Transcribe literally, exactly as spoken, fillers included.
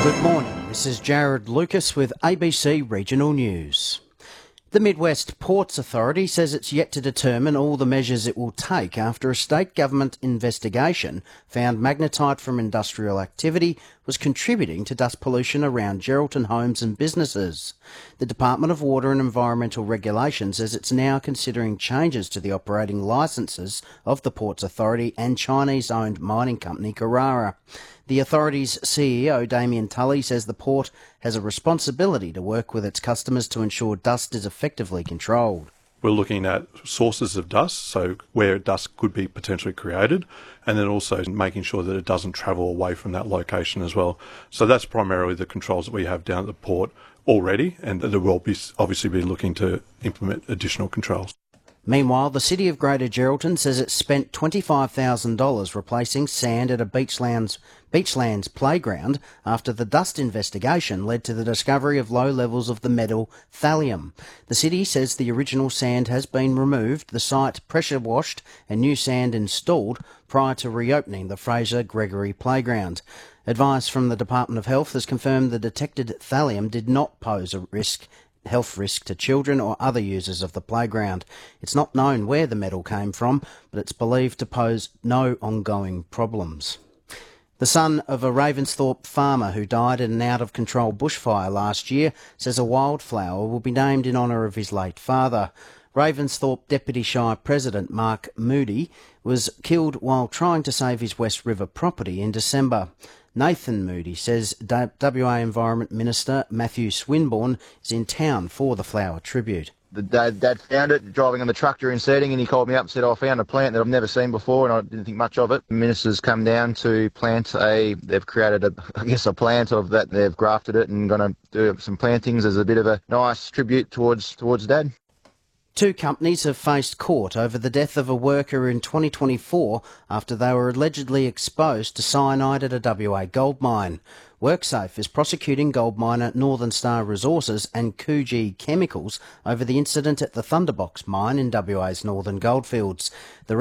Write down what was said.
Good morning, this is Jared Lucas with A B C Regional News. The Midwest Ports Authority says it's yet to determine all the measures it will take after a state government investigation found magnetite from industrial activity was contributing to dust pollution around Geraldton homes and businesses. The Department of Water and Environmental Regulation says it's now considering changes to the operating licences of the Ports Authority and Chinese-owned mining company Carrara. The authority's C E O, Damien Tully, says the port has a responsibility to work with its customers to ensure dust is effectively controlled. We're looking at sources of dust, so where dust could be potentially created, and then also making sure that it doesn't travel away from that location as well. So that's primarily the controls that we have down at the port already, and that we'll be obviously be looking to implement additional controls. Meanwhile, the City of Greater Geraldton says it spent twenty-five thousand dollars replacing sand at a Beachlands, Beachlands playground after the dust investigation led to the discovery of low levels of the metal thallium. The city says the original sand has been removed, the site pressure washed and new sand installed prior to reopening the Fraser Gregory Playground. Advice from the Department of Health has confirmed the detected thallium did not pose a risk health risk to children or other users of the playground. It's not known where the metal came from, but it's believed to pose no ongoing problems. The son of a Ravensthorpe farmer who died in an out-of-control bushfire last year says a wildflower will be named in honour of his late father. Ravensthorpe Deputy Shire President Mark Moody was killed while trying to save his West River property in December. Nathan Moody says W A Environment Minister Matthew Swinburne is in town for the flower tribute. The dad, dad found it, driving on the truck during setting, and he called me up and said, I found a plant that I've never seen before, and I didn't think much of it. The minister's come down to plant a, they've created, a, I guess, a plant of that. They've grafted it and going to do some plantings as a bit of a nice tribute towards towards Dad. Two companies have faced court over the death of a worker in twenty twenty-four after they were allegedly exposed to cyanide at a W A gold mine. WorkSafe is prosecuting gold miner Northern Star Resources and Coogee Chemicals over the incident at the Thunderbox mine in W A's Northern Goldfields. The